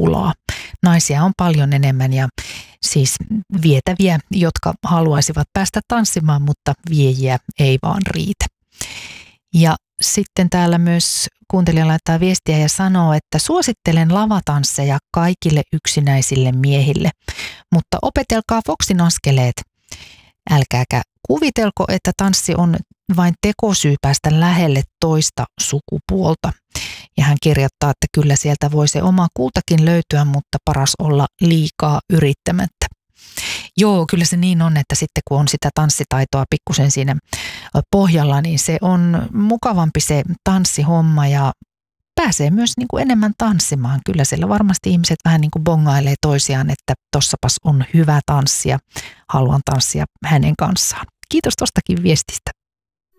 pulaa. Naisia on paljon enemmän ja siis vietäviä, jotka haluaisivat päästä tanssimaan, mutta viejiä ei vaan riitä. Ja sitten täällä myös kuuntelija laittaa viestiä ja sanoo, että suosittelen lavatansseja kaikille yksinäisille miehille, mutta opetelkaa Foxin askeleet. Älkääkä kuvitelko, että tanssi on vain tekosyy päästä lähelle toista sukupuolta. Ja hän kirjoittaa, että kyllä sieltä voi se oma kultakin löytyä, mutta paras olla liikaa yrittämättä. Joo, kyllä se niin on, että sitten kun on sitä tanssitaitoa pikkusen siinä pohjalla, niin se on mukavampi se tanssihomma ja pääsee myös niin kuin enemmän tanssimaan. Kyllä siellä varmasti ihmiset vähän niin kuin bongailee toisiaan, että tossapas on hyvä tanssia, haluan tanssia hänen kanssaan. Kiitos tostakin viestistä.